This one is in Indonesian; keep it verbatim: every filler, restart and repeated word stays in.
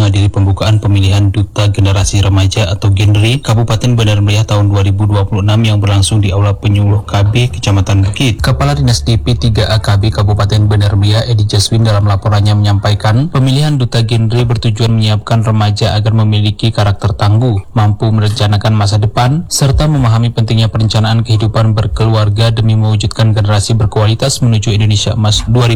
menghadiri pembukaan pemilihan Duta Generasi Remaja atau Genri Kabupaten Bandar Meriah tahun dua ribu dua puluh enam yang berlangsung di Aula Penyuluh K B Kecamatan Bukit. Kepala Dinas D P tiga A K B Kabupaten Bandar Meriah Edi Jaswin dalam laporannya menyampaikan pemilihan Duta Genri bertujuan menyiapkan remaja agar memiliki karakter tangguh, mampu merencanakan masa depan, serta memahami pentingnya perencanaan kehidupan berkeluarga demi mewujudkan generasi berkualitas menuju Indonesia Emas dua ribu